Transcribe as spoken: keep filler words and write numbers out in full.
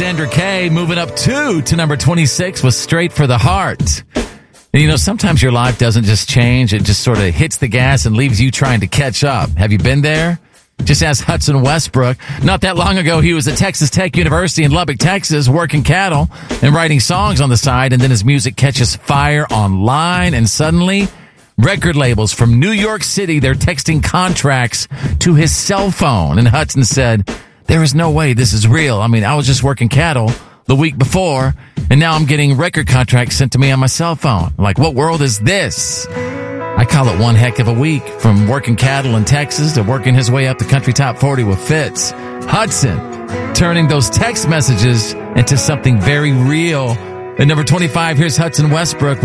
Alexander K moving up two to number twenty-six with Straight for the Heart. And you know, sometimes your life doesn't just change. It just sort of hits the gas and leaves you trying to catch up. Have you been there? Just ask Hudson Westbrook. Not that long ago, he was at Texas Tech University in Lubbock, Texas, working cattle and writing songs on the side. And then his music catches fire online. And suddenly, record labels from New York City, they're texting contracts to his cell phone. And Hudson said, there is no way this is real. I mean, I was just working cattle the week before, and now I'm getting record contracts sent to me on my cell phone. Like, what world is this? I call it one heck of a week, from working cattle in Texas to working his way up the country top forty with Fitz. Hudson, turning those text messages into something very real. At number twenty-five, here's Hudson Westbrook.